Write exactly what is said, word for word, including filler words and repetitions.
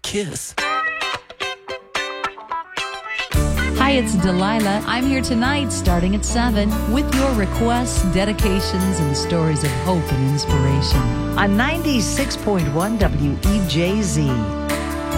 kiss. Hi, it's Delilah. I'm here tonight starting at seven with your requests, dedications, and stories of hope and inspiration on ninety-six point one W E J Z.